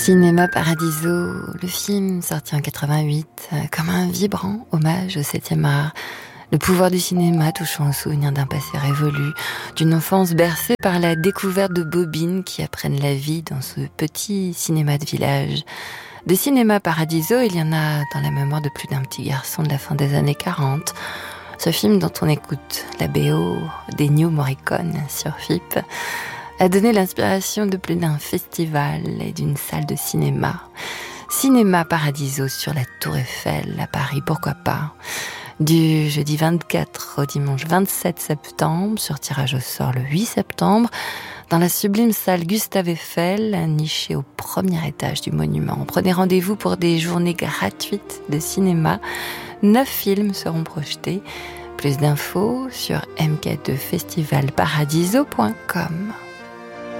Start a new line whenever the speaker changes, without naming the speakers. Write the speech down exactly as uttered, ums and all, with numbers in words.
Cinéma Paradiso, le film sorti en quatre-vingt-huit, comme un vibrant hommage au septième art. Le pouvoir du cinéma touchant au souvenir d'un passé révolu, d'une enfance bercée par la découverte de bobines qui apprennent la vie dans ce petit cinéma de village. Des cinémas Paradiso, il y en a dans la mémoire de plus d'un petit garçon de la fin des années quarante. Ce film dont on écoute la B O d'Ennio Morricone sur F I P a donné l'inspiration de plus d'un festival et d'une salle de cinéma. Cinéma Paradiso sur la Tour Eiffel à Paris, pourquoi pas. Du jeudi vingt-quatre au dimanche vingt-sept septembre, sur tirage au sort le huit septembre, dans la sublime salle Gustave Eiffel, nichée au premier étage du monument. Prenez rendez-vous pour des journées gratuites de cinéma. Neuf films seront projetés. Plus d'infos sur m k deux festival paradiso point com.